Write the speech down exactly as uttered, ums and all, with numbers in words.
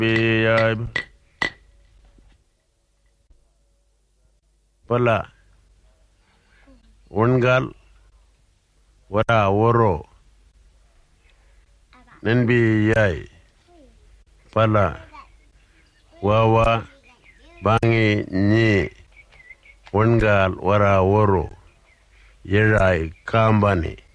be ya pala wongal wara woro nan be yayi pala wawa bangi ni wongal wara woro yerai kambani